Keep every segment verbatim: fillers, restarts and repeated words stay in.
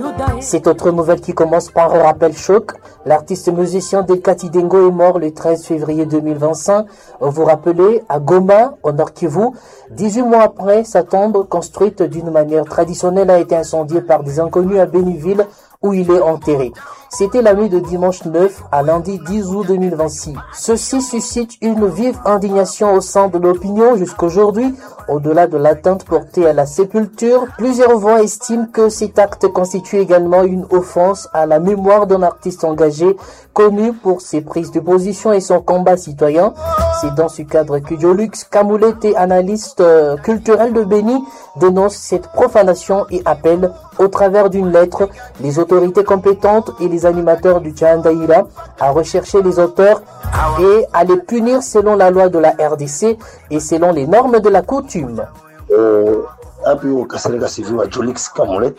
Cette autre nouvelle qui commence par un rappel choc. L'artiste musicien Delkati Dengo est mort le treize février deux mille vingt-cinq. Vous rappelez, à Goma, au Nord Kivu, dix-huit mois après, sa tombe, construite d'une manière traditionnelle, a été incendiée par des inconnus à Béniville, où il est enterré. C'était la nuit de dimanche neuf à lundi dix août deux mille vingt-six. Ceci suscite une vive indignation au sein de l'opinion jusqu'aujourd'hui. Au-delà de l'atteinte portée à la sépulture, plusieurs voix estiment que cet acte constitue également une offense à la mémoire d'un artiste engagé, connu pour ses prises de position et son combat citoyen. C'est dans ce cadre que Diolux Kamoulete, analyste euh, culturel de Béni, dénonce cette profanation et appelle, au travers d'une lettre, les autorités compétentes et les animateurs du Tchandaïra à rechercher les auteurs et à les punir selon la loi de la R D C et selon les normes de la coutume. Euh, Api au Kaserega Civil à Diolux Kamoulete,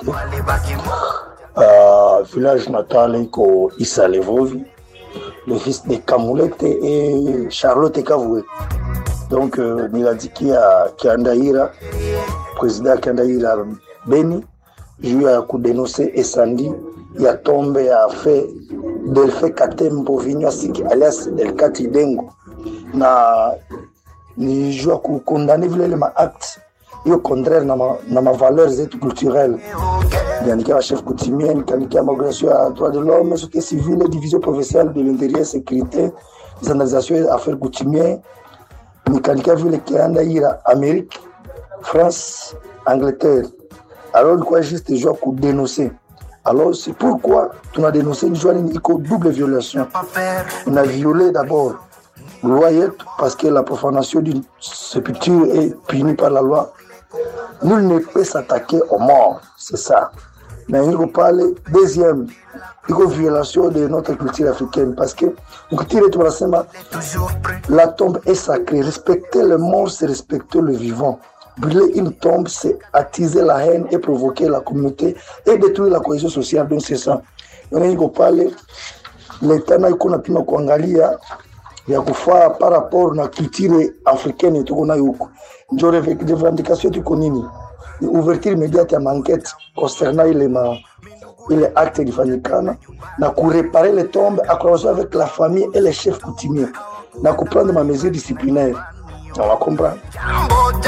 euh, village natal iko Issa Levovi, le fils de Kamoulete et Charlotte Kavoué. Donc, euh, Niladiki à Kiandaïra, président Kiandaïra Beni, j'ai à dénoncer Essandi, il a tombé à fait Delfe Katembo Vignasiki, alias Delkati Dengo. Na ni joue à condamner les actes, et au contraire, na ma, na ma valeurs culturelles. Il y a un chef coutumier, il y a une à droit de l'homme, société civile, division professionnelle de l'intérieur, sécurité, les analysations et affaires coutumières. Il y a vu qui en Amérique, France, Angleterre. Alors, quoi, juste des gens pour dénoncer. Alors, c'est pourquoi tu as dénoncé une double violation. On a violé d'abord la loi parce que la profanation d'une sépulture est punie par la loi. Nul ne peut s'attaquer aux morts, c'est ça. Mais il faut parler, deuxième, il y a une violation de notre culture africaine parce que la tombe est sacrée. Respecter le mort, c'est respecter le vivant. Brûler une tombe, c'est attiser la haine et provoquer la communauté et détruire la cohésion sociale. Donc c'est ça. Il faut parler, l'État n'a pas pu kuangalia ya kufaa par rapport na culture africaine tuko nayo huko. Ndio revendication tuko nini? Ouverture immédiate ya enquête concernant les ma les actes ilifanyikana na kuréparer les tombes à collaborer avec la famille et les chefs coutumiers na kuprendre ma mesure disciplinaire. On va comprendre.